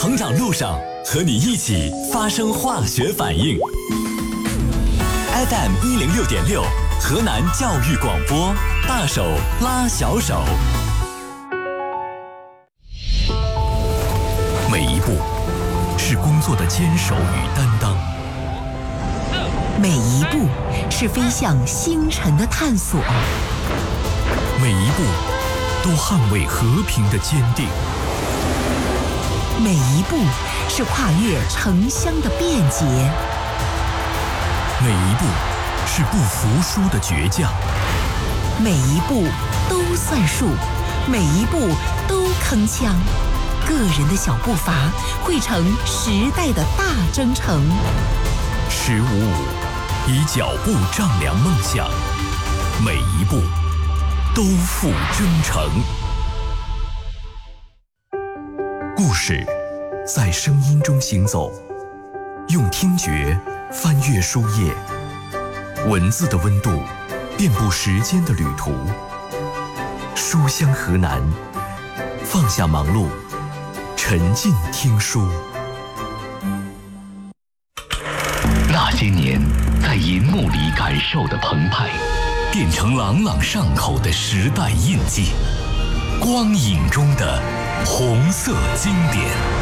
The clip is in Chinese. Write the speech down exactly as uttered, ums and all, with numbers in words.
成长路上，和你一起发生化学反应。F M 一零六点六，河南教育广播，大手拉小手。每一步是工作的坚守与担当， 每一步是飞向星辰的探索， 每一步都捍卫和平的坚定， 每一步是跨越城乡的便捷， 每一步是不服输的倔强， 每一步都算数，每一步都铿锵。个人的小步伐汇成时代的大征程。 十五五，以脚步丈量梦想，每一步都付真诚。故事在声音中行走，用听觉翻阅书页，文字的温度遍布时间的旅途。书香河南，放下忙碌，沉浸听书。那些年在银幕里感受的澎湃，变成朗朗上口的时代印记，光影中的红色经典。